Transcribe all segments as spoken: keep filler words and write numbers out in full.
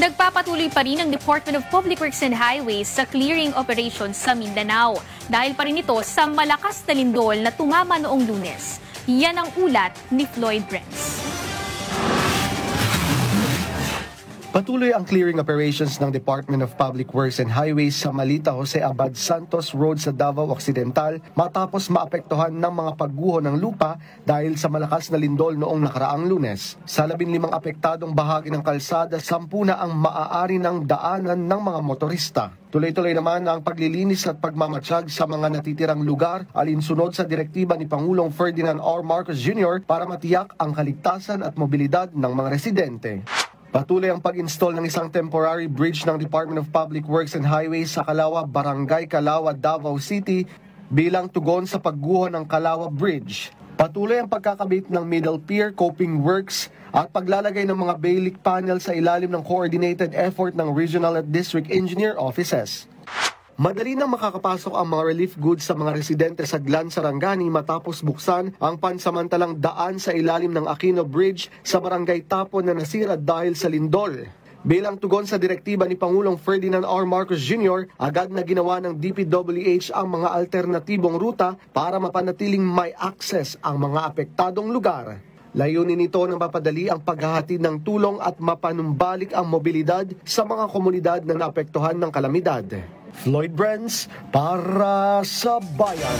Nagpapatuloy pa rin ang Department of Public Works and Highways sa clearing operations sa Mindanao. Dahil pa rin ito sa malakas na lindol na tumama noong Lunes. Yan ang ulat ni Floyd Renz. Patuloy ang clearing operations ng Department of Public Works and Highways sa Malita Jose Abad Santos Road sa Davao Occidental matapos maapektuhan ng mga pagguho ng lupa dahil sa malakas na lindol noong nakaraang Lunes. Sa labing limang apektadong bahagi ng kalsada, sampu na ang maaari ng daanan ng mga motorista. Tuloy-tuloy naman ang paglilinis at pagmamatsyag sa mga natitirang lugar alinsunod sa direktiba ni Pangulong Ferdinand R. Marcos Junior para matiyak ang kaligtasan at mobilidad ng mga residente. Patuloy ang pag-install ng isang temporary bridge ng Department of Public Works and Highways sa Kalawa, Barangay Kalawa, Davao City bilang tugon sa pagguho ng Kalawa Bridge. Patuloy ang pagkakabit ng middle pier, coping works at paglalagay ng mga bailick panel sa ilalim ng coordinated effort ng regional at district engineer offices. Madali nang makakapasok ang mga relief goods sa mga residente sa Glan, Sarangani matapos buksan ang pansamantalang daan sa ilalim ng Aquino Bridge sa Barangay Tapon na nasira dahil sa lindol. Bilang tugon sa direktiba ni Pangulong Ferdinand R. Marcos Junior, agad na ginawa ng D P W H ang mga alternatibong ruta para mapanatiling may access ang mga apektadong lugar. Layunin nito na mapadali ang paghahatid ng tulong at mapanumbalik ang mobilidad sa mga komunidad na naapektuhan ng kalamidad. Floyd Renz para sa Bayan.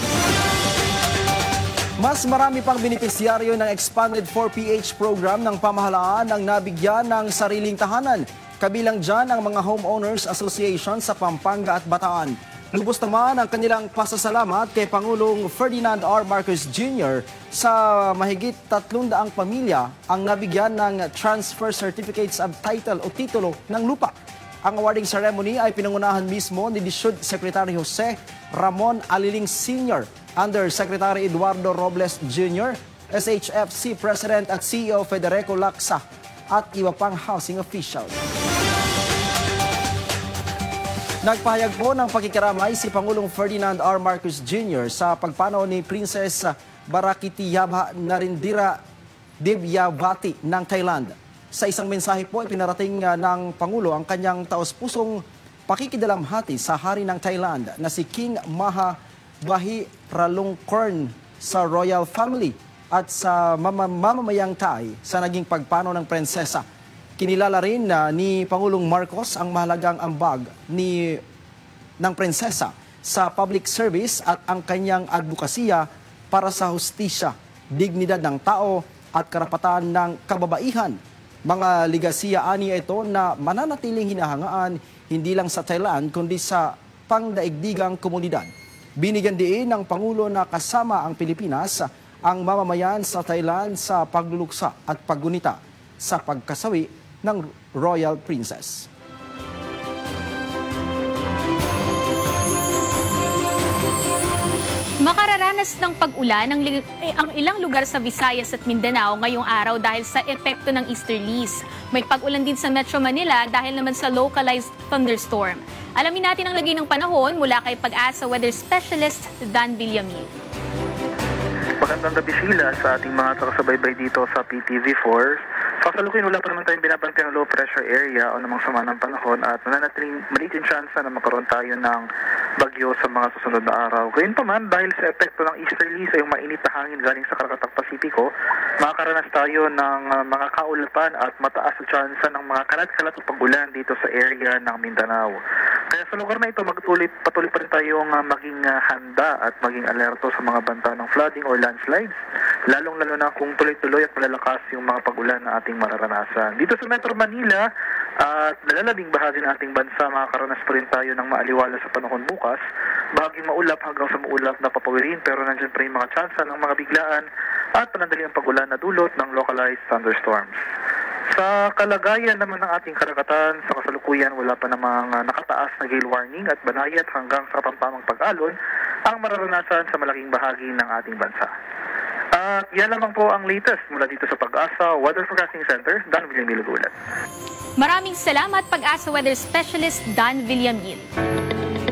Mas marami pang benepisyaryo ng Expanded four P H program ng pamahalaan ang nabigyan ng sariling tahanan. Kabilang dyan ang mga Homeowners Association sa Pampanga at Bataan. Lubos naman ang kanilang pasasalamat kay Pangulong Ferdinand R. Marcos Junior sa mahigit tatlong daang pamilya ang nabigyan ng Transfer Certificates of Title o titulo ng lupa. Ang awarding ceremony ay pinangunahan mismo ni D S U D Secretary Jose Ramon Aliling Senior, Under Secretary Eduardo Robles Junior, S H F C President at C E O Federico Lacsa at iba pang housing officials. Nagpahayag po ng pakikiramay si Pangulong Ferdinand R. Marcos Junior sa pagpanaw ni Princess Barakitiyabha Narindira Dibyavati ng Thailand. Sa isang mensahe po, ipinarating ng Pangulo ang kanyang taos-pusong pakikidalamhati sa hari ng Thailand na si King Maha Vajiralongkorn sa royal family at sa mama mamamayang Thai sa naging pagpanaw ng prinsesa. Kinilala rin na ni Pangulong Marcos ang mahalagang ambag ni ng prinsesa sa public service at ang kanyang advokasya para sa hustisya, dignidad ng tao at karapatan ng kababaihan. Mga ligasiya aniya ito na mananatiling hinahangaan hindi lang sa Thailand kundi sa pangdaigdigang komunidad. Binigyan din ng Pangulo na kasama ang Pilipinas ang mamamayan sa Thailand sa pagluluksa at paggunita sa pagkasawi ng Royal Princess. Makararanas ng pag-ulan ang, eh, ang ilang lugar sa Visayas at Mindanao ngayong araw dahil sa epekto ng easterlies. May pag-ulan din sa Metro Manila dahil naman sa localized thunderstorm. Alamin natin ang lagay ng panahon mula kay Pag-asa Weather Specialist Dan Villamin. Magandang gabi sila sa ating mga takasubaybay dito sa P T V four. Kasalukuyan wala pa naman tayong binabantayan ng low pressure area o namang sama ng panahon at mananatiling maliit yung chance na magkaroon tayo ng bagyo sa mga susunod na araw. Gayun pa man, dahil sa epekto ng easterlies ay yung mainit na hangin galing sa Karagatan Pasipiko, makakaranas tayo ng uh, mga kaulapan at mataas na chance ng mga kalat-kalat o pag-ulan dito sa area ng Mindanao. Kaya sa lugar na ito, magtuloy, patuloy pa rin tayong uh, maging uh, handa at maging alerto sa mga banta ng flooding or landslides, lalong-lalo na kung tuloy-tuloy at malalakas yung mga pag-ulan na ating mararanasan. Dito sa Metro Manila at uh, nalalabing bahagi ng ating bansa, makakaranas pa rin tayo ng maaliwala sa panahon bukas. Bahaging maulap hanggang sa maulap na papawirin, pero nandiyan pa rin mga tsansa ng mga biglaan at panandali ang pag-ulan na dulot ng localized thunderstorms. Sa kalagayan naman ng ating karagatan, sa kasalukuyan wala pa namang uh, nakataas na gale warning at banayad hanggang sa kapampamang pag-alon ang mararanasan sa malaking bahagi ng ating bansa. At yan lamang po ang latest mula dito sa Pag-asa Weather Forecasting Center, Dan Villamin. Maraming salamat Pag-asa Weather Specialist Dan Villamin.